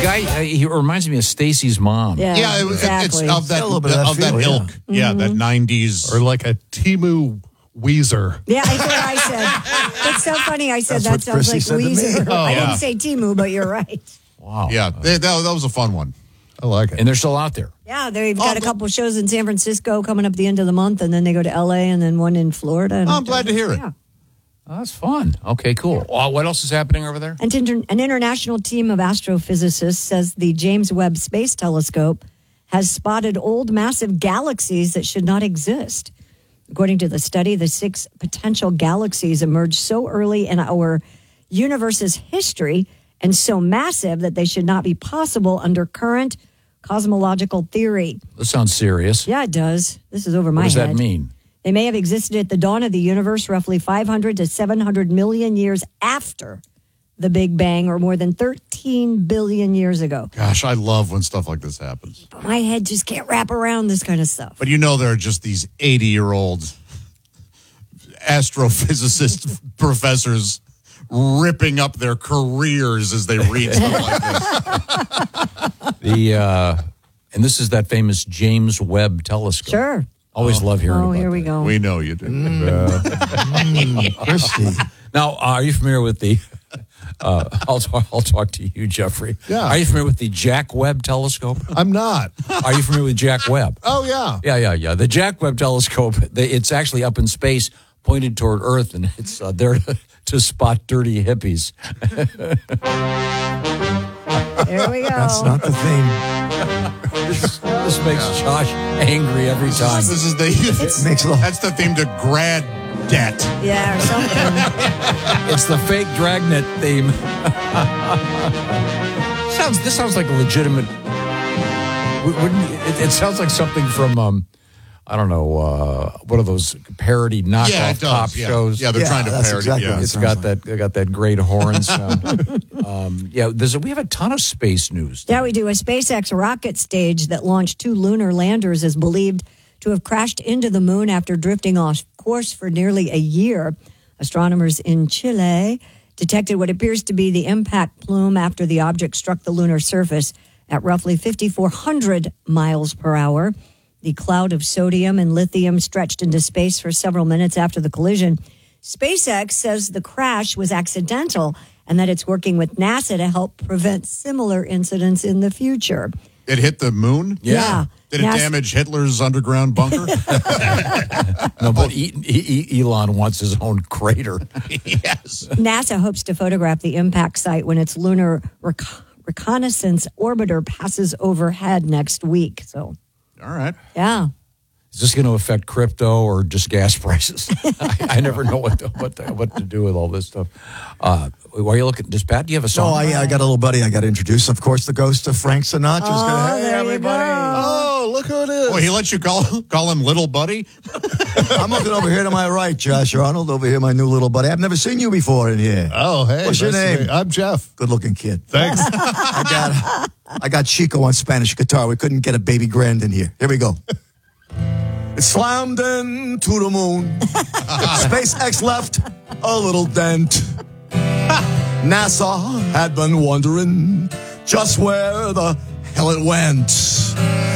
guy, he reminds me of Stacy's mom. Yeah, exactly. It's of that, a little bit of that ilk. Yeah, that 90s. Or like a Timu Weezer. Yeah, that's what I said. It's so funny. I said That's that what sounds Chrissy like said to me. Weezer. I didn't say Timu, but you're right. Wow. Yeah, that was a fun one. I like it. And they're still out there. Yeah, they've got a couple shows in San Francisco coming up at the end of the month, and then they go to L.A. and then one in Florida. And I'm glad to hear it. Yeah. Oh, that's fun. Okay, cool. What else is happening over there? An international team of astrophysicists says the James Webb Space Telescope has spotted old massive galaxies that should not exist. According to the study, the 6 potential galaxies emerged so early in our universe's history and so massive that they should not be possible under current cosmological theory. That sounds serious. Yeah, it does. This is over my What head. does that mean? They may have existed at the dawn of the universe, roughly 500 to 700 million years after the Big Bang, or more than 13 billion years ago. Gosh, I love when stuff like this happens. But my head just can't wrap around this kind of stuff. But there are just these 80-year-old astrophysicist professors ripping up their careers as they read stuff like this. And this is that famous James Webb Telescope. Sure. Always love hearing about Oh, here we that. go. We know you do. Christy. Now, are you familiar with the... I'll talk to you, Jeffrey. Yeah. Are you familiar with the Jack Webb Telescope? I'm not. Are you familiar with Jack Webb? Oh, yeah. Yeah. The Jack Webb Telescope, it's actually up in space, pointed toward Earth, and it's there to spot dirty hippies. There we go. That's not the theme. This makes Josh angry every time. This is Makes a little- that's the theme to grad debt. Yeah, or something. It's the fake Dragnet theme. This sounds like a legitimate. It sounds like something from I don't know what are those parody knockoff cop shows? Yeah, they're trying to that's parody. exactly Yeah. what It's got that great horn sound. We have a ton of space news. Yeah, we do. A SpaceX rocket stage that launched 2 lunar landers is believed to have crashed into the moon after drifting off course for nearly a year. Astronomers in Chile detected what appears to be the impact plume after the object struck the lunar surface at roughly 5,400 miles per hour. The cloud of sodium and lithium stretched into space for several minutes after the collision. SpaceX says the crash was accidental and that it's working with NASA to help prevent similar incidents in the future. It hit the moon? Yeah. Did it damage Hitler's underground bunker? No, but Elon wants his own crater. Yes. NASA hopes to photograph the impact site when its lunar reconnaissance orbiter passes overhead next week. So, All right. yeah. Is this going to affect crypto or just gas prices? I never know what to do with all this stuff. Why are you looking? Does Pat? Do you have a song? Oh, I got a little buddy I got to introduce. Of course, the ghost of Frank Sinatra. Hey, there you everybody. go. Oh, look who it is. Well, he lets you call him little buddy? I'm looking over here to my right, Josh Arnold. Over here, my new little buddy. I've never seen you before in here. Oh, hey. What's your nice to name? meet you. I'm Jeff. Good-looking kid. Thanks. I got Chico on Spanish guitar. We couldn't get a baby grand in here. Here we go. It slammed into the moon. SpaceX left a little dent. NASA had been wondering just where the hell it went.